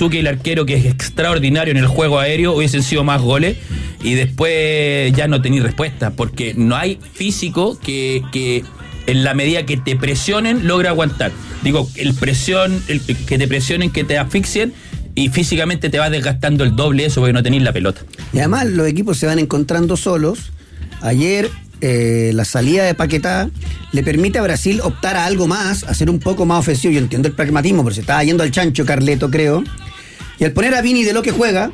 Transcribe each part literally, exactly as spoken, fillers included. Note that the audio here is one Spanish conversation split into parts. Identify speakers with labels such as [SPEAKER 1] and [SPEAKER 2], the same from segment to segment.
[SPEAKER 1] Mandzukic, el arquero, que es extraordinario en el juego aéreo, hubiesen sido más goles. Y después ya no tenía respuesta, porque no hay físico que, que en la medida que te presionen logra aguantar. Digo, el presión, el, que te presionen, que te asfixien, y físicamente te vas desgastando el doble eso porque no tenés la pelota.
[SPEAKER 2] Y además los equipos se van encontrando solos. Ayer eh, la salida de Paquetá le permite a Brasil optar a algo más, a ser un poco más ofensivo. Yo entiendo el pragmatismo, pero se estaba yendo al chancho Carleto, creo. Y al poner a Vini de lo que juega,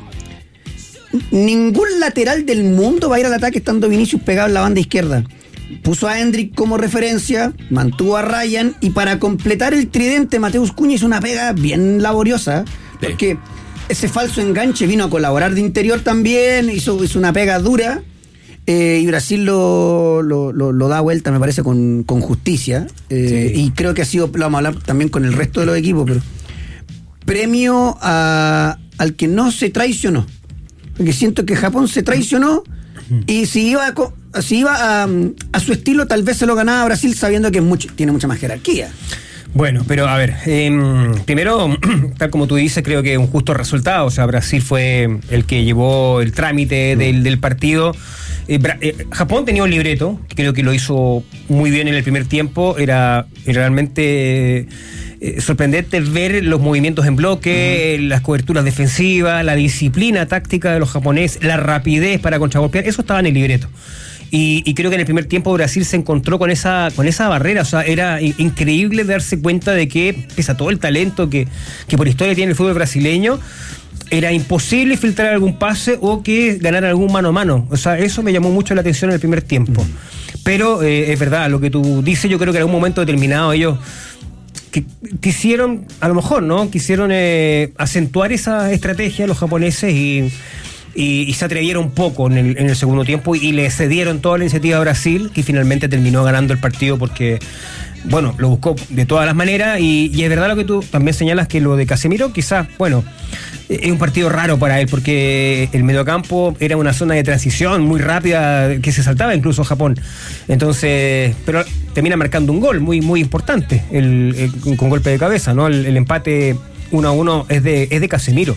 [SPEAKER 2] ningún lateral del mundo va a ir al ataque estando Vinicius pegado en la banda izquierda. Puso a Hendrik como referencia, mantuvo a Ryan, y para completar el tridente, Mateus Cunha hizo una pega bien laboriosa. Porque ese falso enganche vino a colaborar de interior también, hizo, hizo una pega dura, eh, y Brasil lo, lo, lo, lo da vuelta, me parece, con, con justicia. Eh, sí. Y creo que ha sido, lo vamos a hablar también con el resto de los equipos, pero premio a, al que no se traicionó. Porque siento que Japón se traicionó, y si iba a, si iba a, a su estilo, tal vez se lo ganaba Brasil, sabiendo que es mucho, tiene mucha más jerarquía.
[SPEAKER 3] Bueno, pero a ver, eh, primero, tal como tú dices, creo que un justo resultado. O sea, Brasil fue el que llevó el trámite del, del partido. Eh, Bra- eh, Japón tenía un libreto, que creo que lo hizo muy bien en el primer tiempo. Era, era realmente eh, sorprendente ver los movimientos en bloque, uh-huh. las coberturas defensivas, la disciplina táctica de los japoneses, la rapidez para contragolpear. Eso estaba en el libreto. Y, y creo que en el primer tiempo Brasil se encontró con esa con esa barrera. O sea, era increíble darse cuenta de que, pese a todo el talento que, que por historia tiene el fútbol brasileño, era imposible filtrar algún pase o que ganar algún mano a mano. O sea, eso me llamó mucho la atención en el primer tiempo. Mm. Pero eh, es verdad, lo que tú dices, yo creo que en algún momento determinado ellos que quisieron, a lo mejor, ¿no? Quisieron eh, acentuar esa estrategia los japoneses y... Y, y se atrevieron poco en el, en el segundo tiempo, y, y le cedieron toda la iniciativa a Brasil, que finalmente terminó ganando el partido porque, bueno, lo buscó de todas las maneras. Y, y es verdad lo que tú también señalas, que lo de Casemiro quizás, bueno, es un partido raro para él, porque el mediocampo era una zona de transición muy rápida que se saltaba incluso Japón. Entonces, pero termina marcando un gol muy, muy importante, el, el, con golpe de cabeza, ¿no? El, el empate uno a uno es de, es de Casemiro.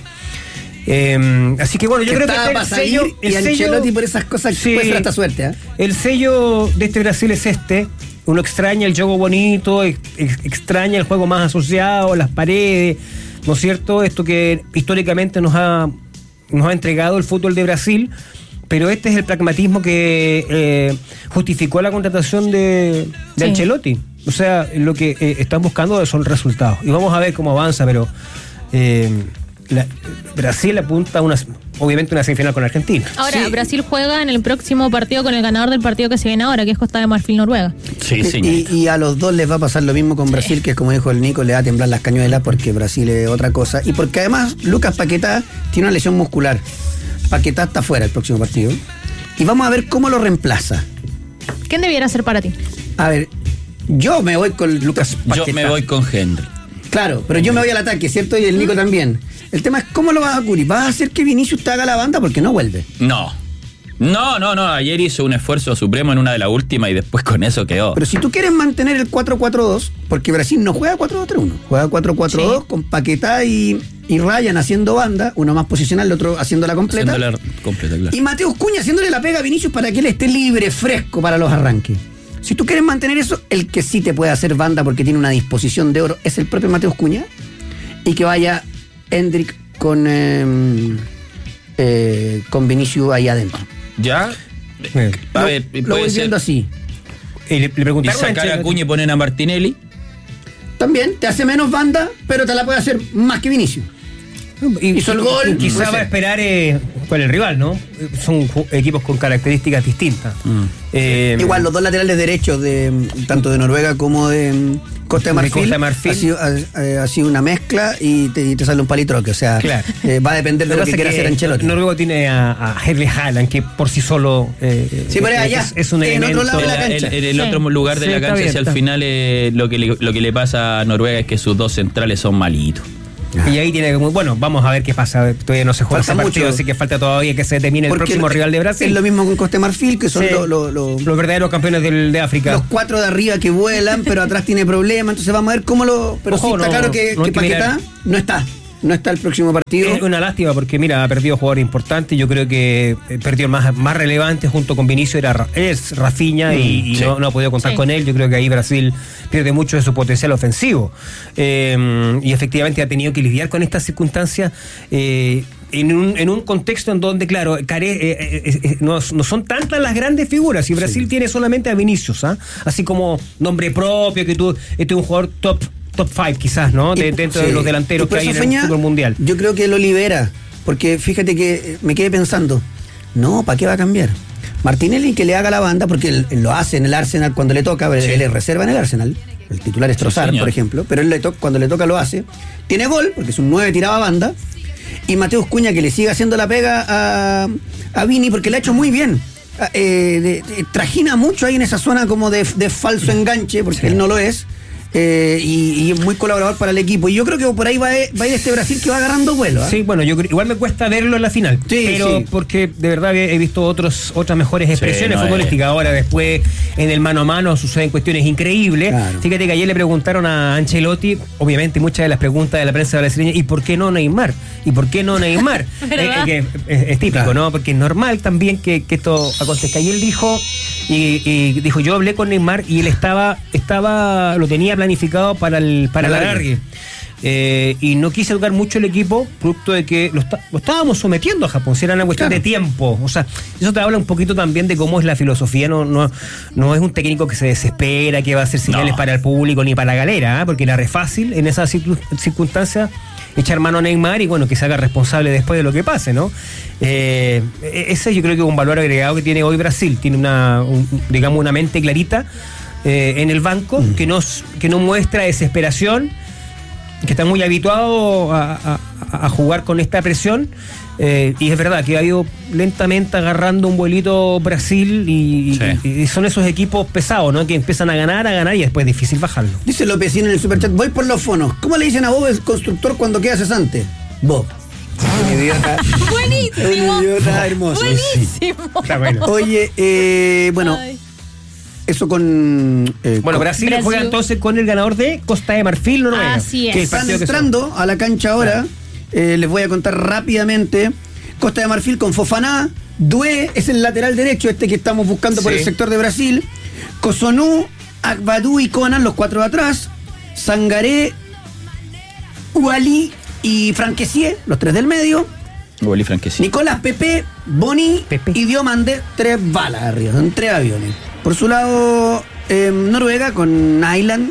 [SPEAKER 3] Eh, así que bueno, yo que creo que el sello, el
[SPEAKER 2] y Ancelotti por esas cosas sí, puede ser hasta suerte, ¿eh?
[SPEAKER 3] El sello de este Brasil es este. Uno extraña el juego bonito, ex, extraña el juego más asociado, las paredes, ¿no es cierto? Esto que históricamente nos ha nos ha entregado el fútbol de Brasil, pero este es el pragmatismo que eh, justificó la contratación de, de sí. Ancelotti. O sea, lo que eh, están buscando son resultados, y vamos a ver cómo avanza, pero eh, La, Brasil apunta a una, obviamente, una semifinal con Argentina.
[SPEAKER 4] Ahora,
[SPEAKER 2] sí.
[SPEAKER 4] Brasil juega en el próximo partido con el ganador del partido que se viene ahora, que es Costa de Marfil, Noruega.
[SPEAKER 1] Sí, sí.
[SPEAKER 2] Y, y a los dos les va a pasar lo mismo con Brasil, sí. que es como dijo el Nico, le va a temblar las cañuelas, porque Brasil es otra cosa. Y porque además Lucas Paquetá tiene una lesión muscular. Paquetá está fuera el próximo partido. Y vamos a ver cómo lo reemplaza.
[SPEAKER 4] ¿Quién debiera ser para ti?
[SPEAKER 2] A ver, yo me voy con Lucas Paquetá.
[SPEAKER 1] Yo me voy con Henry.
[SPEAKER 2] Claro, pero yo me voy al ataque, ¿cierto? Y el Nico también. El tema es cómo lo vas a cubrir. ¿Vas a hacer que Vinicius te haga la banda? Porque no vuelve.
[SPEAKER 1] No. No, no, no. Ayer hizo un esfuerzo supremo en una de las últimas y después con eso quedó.
[SPEAKER 2] Pero si tú quieres mantener el cuatro cuatro dos, porque Brasil no juega cuatro dos tres uno, juega cuatro cuatro dos sí. con Paquetá y, y Ryan haciendo banda, uno más posicional, el otro haciendo la completa.
[SPEAKER 1] Haciendo la completa, claro.
[SPEAKER 2] Y Mateus Cunha haciéndole la pega a Vinicius para que él esté libre, fresco para los arranques. Si tú quieres mantener eso, el que sí te puede hacer banda porque tiene una disposición de oro es el propio Mateus Cunha, y que vaya Hendrik con eh, eh, con Vinicius ahí adentro.
[SPEAKER 1] ¿Ya?
[SPEAKER 2] Eh, a lo, ver, lo voy viendo así.
[SPEAKER 3] Y, le, le
[SPEAKER 1] y sacar a Cunha y poner a Martinelli.
[SPEAKER 2] También te hace menos banda, pero te la puede hacer más que Vinicius.
[SPEAKER 3] Y, hizo el gol. Quizá va a esperar eh, con el rival, ¿no? Son equipos con características distintas. Mm.
[SPEAKER 2] Eh, Igual, los dos laterales derechos, de tanto de Noruega como de Costa de Marfil, de Costa de Marfil. Ha, sido, ha, ha sido una mezcla y te, y te sale un palitroque. O sea, claro. eh, va a depender de lo, lo que quiera hacer Ancelotti.
[SPEAKER 3] Noruega tiene a, a Erling Haaland, que por sí solo eh,
[SPEAKER 2] sí, pero allá,
[SPEAKER 3] es, es un
[SPEAKER 2] en
[SPEAKER 3] elemento.
[SPEAKER 2] otro lado de la cancha.
[SPEAKER 1] En el, el
[SPEAKER 4] sí.
[SPEAKER 1] otro lugar de sí, la cancha, si al final eh, lo, que le, lo que le pasa a Noruega es que sus dos centrales son malitos.
[SPEAKER 3] Ah. Y ahí tiene que, bueno, vamos a ver qué pasa. Todavía no se juega ese partido, así que falta todavía que se determine el próximo el, rival de Brasil.
[SPEAKER 2] Es lo mismo con Costa de Marfil, que son sí. los lo, lo,
[SPEAKER 3] los verdaderos campeones del, de África.
[SPEAKER 2] Los cuatro de arriba que vuelan, pero atrás tiene problemas. Entonces vamos a ver cómo lo. Pero Ojo, sí está no, claro que, no que Paquetá no está. no está el próximo partido.
[SPEAKER 3] Es una lástima porque, mira, ha perdido jugadores importantes. Yo creo que perdió el más, más relevante junto con Vinicius, era, es Rafinha, mm, y, y sí. no, no ha podido contar sí. con él. Yo creo que ahí Brasil pierde mucho de su potencial ofensivo. Eh, y efectivamente ha tenido que lidiar con estas circunstancias. Eh, En un, en un contexto en donde, claro, care, eh, eh, eh, no, no son tantas las grandes figuras, y Brasil sí. tiene solamente a Vinicius, ¿ah? Así como nombre propio, que tú, este es un jugador top top cinco quizás, ¿no? De, dentro sí. de los delanteros que hay en el fútbol mundial.
[SPEAKER 2] Yo creo que lo libera, porque fíjate que me quedé pensando, no, ¿para qué va a cambiar? Martinelli que le haga la banda, porque él, él lo hace en el Arsenal cuando le toca, sí. él es reserva en el Arsenal, el titular es Trossard, sí, por ejemplo, pero él le to- cuando le toca lo hace, tiene gol, porque es un nueve tiraba banda. Y Mateus Cunha que le sigue haciendo la pega a, a Vini porque le ha hecho muy bien. Eh, de, de, trajina mucho ahí en esa zona como de, de falso enganche, porque sí. él no lo es. Eh, y, y es muy colaborador para el equipo. Y yo creo que por ahí va, va a ir este Brasil que va agarrando vuelo. ¿eh?
[SPEAKER 3] Sí, bueno, yo igual me cuesta verlo en la final. Sí, pero sí. porque de verdad he visto otros otras mejores expresiones sí, no futbolísticas. Es. Ahora, después, en el mano a mano suceden cuestiones increíbles. Claro. Fíjate que ayer le preguntaron a Ancelotti, obviamente muchas de las preguntas de la prensa brasileña, ¿y por qué no Neymar? ¿Y por qué no Neymar? eh, que es, es típico, claro. ¿no? Porque es normal también que, que esto acontezca. Y él dijo, y, y dijo, yo hablé con Neymar y él estaba, estaba lo tenía planificado para el para el alargue. Eh, y no quise tocar mucho el equipo, producto de que lo, está, lo estábamos sometiendo a Japón, si era una cuestión claro. de tiempo. O sea, eso te habla un poquito también de cómo es la filosofía. No, no, no es un técnico que se desespera, que va a hacer señales no. para el público ni para la galera, ¿eh? Porque era re fácil en esas circunstancias echar mano a Neymar y bueno, que se haga responsable después de lo que pase, ¿no? Eh, ese yo creo que es un valor agregado que tiene hoy Brasil. Tiene una, un, digamos, una mente clarita eh, en el banco mm. que, nos, que no muestra desesperación, que está muy habituado a, a, a jugar con esta presión, eh, y es verdad que ha ido lentamente agarrando un vuelito Brasil y, sí. y, y son esos equipos pesados, ¿no? Que empiezan a ganar, a ganar y después es difícil bajarlo.
[SPEAKER 2] Dice Lopecín en el superchat, voy por los fonos. ¿Cómo le dicen a Bob el constructor cuando queda cesante? Bob. Un idiota.
[SPEAKER 4] Buenísimo.
[SPEAKER 2] Un idiota hermoso.
[SPEAKER 4] Buenísimo.
[SPEAKER 3] Está bueno.
[SPEAKER 2] Oye, eh, bueno... Ay. Eso con... Eh,
[SPEAKER 3] bueno,
[SPEAKER 2] con
[SPEAKER 3] Brasil, Brasil juega entonces con el ganador de Costa de Marfil, Noruega.
[SPEAKER 4] Así es.
[SPEAKER 2] Que están entrando a la cancha ahora. Eh, les voy a contar rápidamente. Costa de Marfil con Fofana. Doué es el lateral derecho, este que estamos buscando sí. por el sector de Brasil. Cossonu, Agbadou y Conan, los cuatro de atrás. Sangaré, Ouali y Franquesier, los tres del medio.
[SPEAKER 1] Ouali, Franquesier.
[SPEAKER 2] Nicolás Pepe, Boni Pepe. Y Diomande, tres balas arriba, son tres aviones. Por su lado, eh, Noruega con Nyland,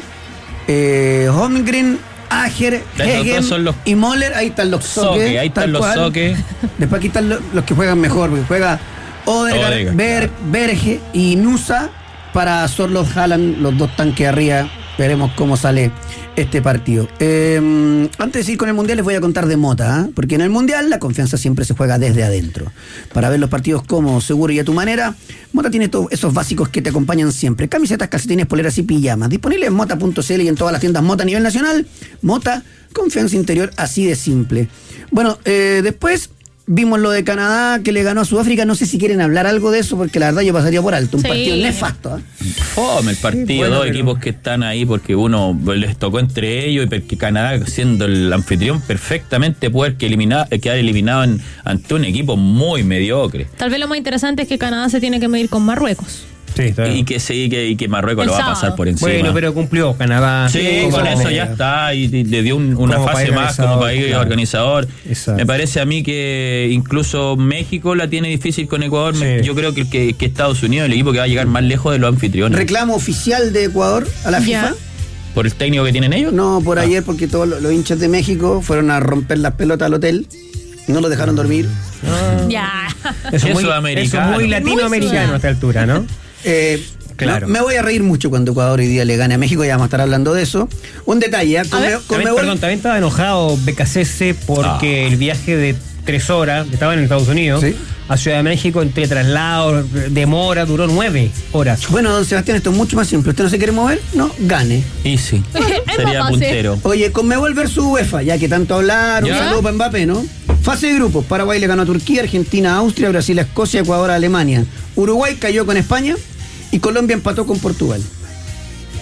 [SPEAKER 2] eh, Holmgren, Ager, Hegen los... y Moller. Ahí están los soques.
[SPEAKER 1] Ahí están los soques.
[SPEAKER 2] Después aquí están los, los que juegan mejor, porque juega Odegaard, Berg, Berge y Nusa para Sorloth Haaland, los dos tanques arriba. Veremos cómo sale este partido. Eh, antes de ir con el Mundial les voy a contar de Mota, ¿eh? Porque en el Mundial la confianza siempre se juega desde adentro. Para ver los partidos cómodos, seguro y a tu manera, Mota tiene todos esos básicos que te acompañan siempre. Camisetas, calcetines, poleras y pijamas. Disponibles en mota punto c l y en todas las tiendas Mota a nivel nacional. Mota, confianza interior así de simple. Bueno, eh, después... vimos lo de Canadá que le ganó a Sudáfrica. No sé si quieren hablar algo de eso, porque la verdad yo pasaría por alto. Un sí. partido nefasto. ¿eh?
[SPEAKER 1] Fome el partido, sí, bueno, dos pero... equipos que están ahí porque uno les tocó entre ellos y porque Canadá, siendo el anfitrión, perfectamente puede que eliminar, quedar eliminado en, ante un equipo muy mediocre.
[SPEAKER 4] Tal vez lo más interesante es que Canadá se tiene que medir con Marruecos.
[SPEAKER 1] Sí, y que sí, que, y que Marruecos el lo va sábado. a pasar por encima.
[SPEAKER 3] Bueno, pero cumplió Canadá.
[SPEAKER 1] Sí, con eso ya está, y le dio un, una fase más como país claro. organizador. Exacto. Me parece a mí que incluso México la tiene difícil con Ecuador. Sí. Me, yo creo que, que, que Estados Unidos es el equipo que va a llegar más lejos de los anfitriones.
[SPEAKER 2] ¿Reclamo oficial de Ecuador a la FIFA?
[SPEAKER 4] Ya.
[SPEAKER 1] ¿Por el técnico que tienen ellos?
[SPEAKER 2] No, por ah. ayer, porque todos los, los hinchas de México fueron a romper las pelotas al hotel y no los dejaron dormir.
[SPEAKER 4] Ah. Ya.
[SPEAKER 3] Eso es muy, eso es muy latinoamericano a esta altura, ¿no?
[SPEAKER 2] Eh, claro. No, me voy a reír mucho cuando Ecuador hoy día le gane a México, ya vamos a estar hablando de eso. Un detalle, ¿eh? Con
[SPEAKER 3] ver,
[SPEAKER 2] con
[SPEAKER 3] también, perdón, también estaba enojado B K C C porque ah. el viaje de tres horas, estaba en Estados Unidos, ¿sí? a Ciudad de México, entre traslados, demora, duró nueve horas.
[SPEAKER 2] Bueno, don Sebastián, esto es mucho más simple. ¿Usted no se quiere mover? No, gane.
[SPEAKER 1] Y sí, sería puntero.
[SPEAKER 2] Oye, Conmebol versus UEFA, ya que tanto hablaron, un saludo para Mbappé, ¿no? Fase de grupos, Paraguay le ganó a Turquía, Argentina a Austria, Brasil a Escocia, Ecuador a Alemania. Uruguay cayó con España y Colombia empató con Portugal.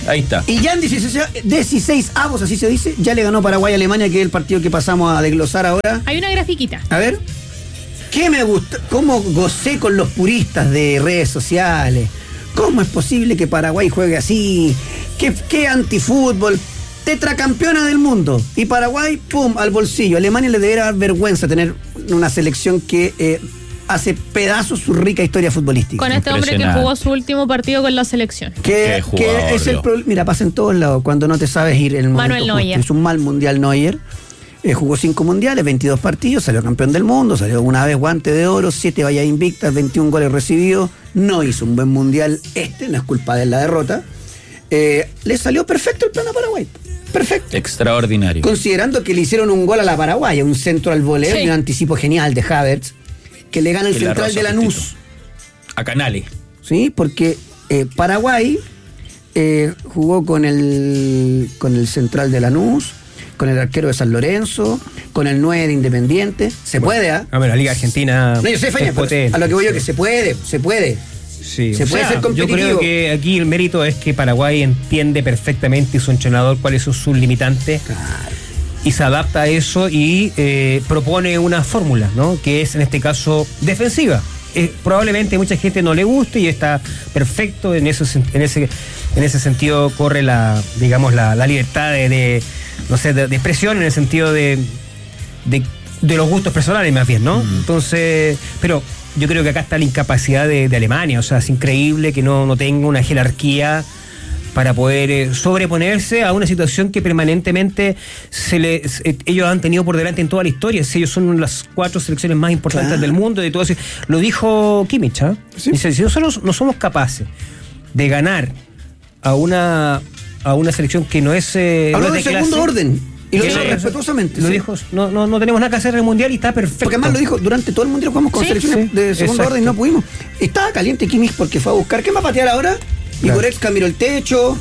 [SPEAKER 1] Ahí está.
[SPEAKER 2] Y ya en dieciséis avos, así se dice, ya le ganó Paraguay a Alemania, que es el partido que pasamos a desglosar ahora.
[SPEAKER 4] Hay una grafiquita.
[SPEAKER 2] A ver. ¿Qué me gusta? ¿Cómo gocé con los puristas de redes sociales? ¿Cómo es posible que Paraguay juegue así? ¿Qué, qué antifútbol? Tetracampeona del mundo. Y Paraguay, pum, al bolsillo. Alemania le debería dar vergüenza tener una selección que eh, hace pedazos su rica historia futbolística.
[SPEAKER 4] Con este hombre que jugó su último partido con la selección.
[SPEAKER 2] Que, que es el problema. Mira, pasa en todos lados. Cuando no te sabes ir en el momento
[SPEAKER 4] Manuel Neuer.
[SPEAKER 2] justo. Es un mal mundial Neuer. Eh, jugó cinco mundiales, veintidós partidos, salió campeón del mundo, salió una vez guante de oro, siete vallas invictas, veintiún goles recibidos. No hizo un buen mundial este, no es culpa de la derrota. Eh, le salió perfecto el plan a Paraguay. Perfecto.
[SPEAKER 1] Extraordinario.
[SPEAKER 2] Considerando que le hicieron un gol a la Paraguaya, un centro al voleo
[SPEAKER 4] sí.
[SPEAKER 2] y un anticipo genial de Havertz, que le gana el
[SPEAKER 1] que
[SPEAKER 2] central de Lanús.
[SPEAKER 1] A Canales.
[SPEAKER 2] Sí, porque eh, Paraguay eh, jugó con el, con el central de Lanús, con el arquero de San Lorenzo, con el nueve de Independiente. Se bueno, puede, ¿ah? ¿eh?
[SPEAKER 3] A ver, la Liga Argentina.
[SPEAKER 2] No, yo sé, Feña, a lo que voy yo, que se puede, se puede.
[SPEAKER 3] Sí,
[SPEAKER 2] se puede
[SPEAKER 3] o sea,
[SPEAKER 2] ser competitivo.
[SPEAKER 3] Yo creo que aquí el mérito es que Paraguay entiende perfectamente su entrenador cuáles son sus limitantes. Claro. Y se adapta a eso y eh, propone una fórmula, ¿no? Que es en este caso defensiva. Eh, probablemente mucha gente no le guste y está perfecto en eso, en ese en ese sentido corre la digamos la, la libertad de, de no sé de, de expresión en el sentido de, de de los gustos personales más bien, ¿no? Mm. Entonces, pero yo creo que acá está la incapacidad de, de Alemania, o sea, es increíble que no, no tenga una jerarquía para poder eh, sobreponerse a una situación que permanentemente se les, eh, ellos han tenido por delante en toda la historia. Ellos son las cuatro selecciones más importantes claro. del mundo, de todo eso. Lo dijo Kimmich, ¿eh? ¿Sí? Dice, si nosotros no somos capaces de ganar a una a una selección que no es eh,
[SPEAKER 2] habló
[SPEAKER 3] no
[SPEAKER 2] de,
[SPEAKER 3] es de
[SPEAKER 2] segundo
[SPEAKER 3] clase,
[SPEAKER 2] orden. Y lo dijo respetuosamente.
[SPEAKER 3] Lo
[SPEAKER 2] sí.
[SPEAKER 3] dijo, no, no, no tenemos nada que hacer en el mundial y está perfecto.
[SPEAKER 2] Porque además lo dijo, durante todo el mundial jugamos con sí, selecciones sí, de segundo exacto. orden y no pudimos. Estaba caliente Kimmich porque fue a buscar. ¿Qué va a patear ahora? Y claro. Goretzka miró el techo.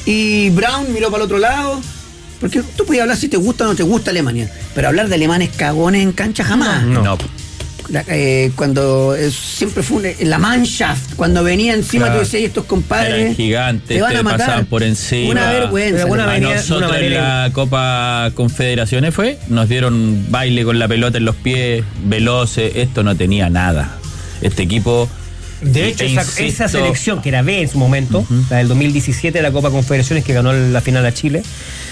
[SPEAKER 2] Y Brown miró para el otro lado. Porque tú podías hablar si te gusta o no te gusta Alemania. Pero hablar de alemanes cagones en cancha jamás.
[SPEAKER 3] No. no.
[SPEAKER 2] La, eh, cuando eh, siempre fue una, la Mannschaft, cuando venía encima claro. tú decías, estos compadres
[SPEAKER 1] eran gigantes,
[SPEAKER 2] te van a matar.
[SPEAKER 1] Pasaban por encima.
[SPEAKER 2] Una vergüenza.
[SPEAKER 1] Una a nosotros una en la Copa Confederaciones fue, nos dieron baile con la pelota en los pies, veloces, esto no tenía nada. Este equipo...
[SPEAKER 3] De hecho, esa, esa selección, que era B en su momento, uh-huh. la del dos mil diecisiete de la Copa Confederaciones, que ganó la final a Chile,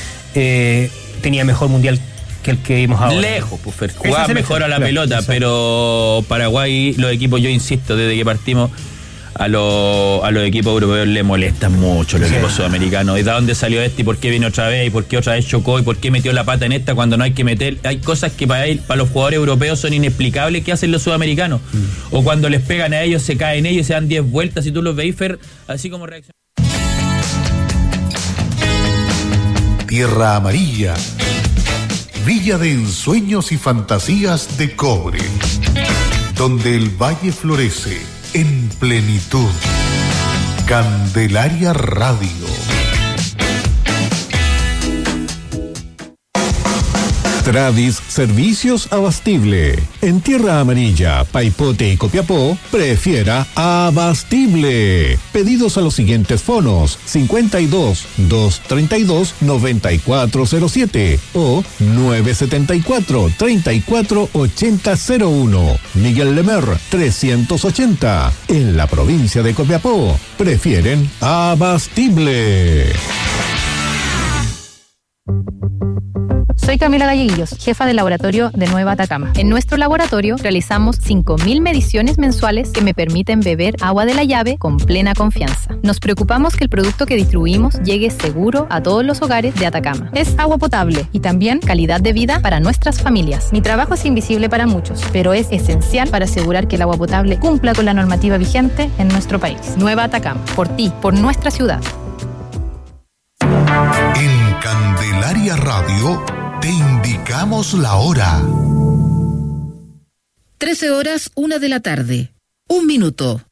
[SPEAKER 3] eh, tenía mejor mundial que el que vimos ahora.
[SPEAKER 1] Lejos, pues, jugaba mejor a la claro, pelota, exacto. pero Paraguay, los equipos, yo insisto, desde que partimos, a, lo, a los equipos europeos les molestan mucho los sí. equipos sudamericanos. ¿Y de dónde salió este? ¿Y por qué viene otra vez? ¿Y por qué otra vez chocó? ¿Y por qué metió la pata en esta cuando no hay que meter? Hay cosas que para, él, para los jugadores europeos son inexplicables que hacen los sudamericanos. Mm. O cuando les pegan a ellos, se caen ellos y se dan diez vueltas y tú los veis, Fer, así como reaccionan.
[SPEAKER 5] Tierra Amarilla, Villa de ensueños y fantasías de cobre, donde el valle florece en plenitud. Candelaria Radio. Tradis Servicios Abastible. En Tierra Amarilla, Paipote y Copiapó, prefiera Abastible. Pedidos a los siguientes fonos: cincuenta y dos, doscientos treinta y dos, noventa y cuatro cero siete o nueve setenta y cuatro, treinta y cuatro ochenta cero uno. Miguel Lemer, trescientos ochenta. En la provincia de Copiapó, prefieren Abastible.
[SPEAKER 6] Soy Camila Galleguillos, jefa del laboratorio de Nueva Atacama. En nuestro laboratorio realizamos cinco mil mediciones mensuales que me permiten beber agua de la llave con plena confianza. Nos preocupamos que el producto que distribuimos llegue seguro a todos los hogares de Atacama. Es agua potable y también calidad de vida para nuestras familias. Mi trabajo es invisible para muchos, pero es esencial para asegurar que el agua potable cumpla con la normativa vigente en nuestro país. Nueva Atacama, por ti, por nuestra ciudad.
[SPEAKER 5] En Candelaria Radio te indicamos la hora.
[SPEAKER 7] trece horas, una de la tarde. Un minuto.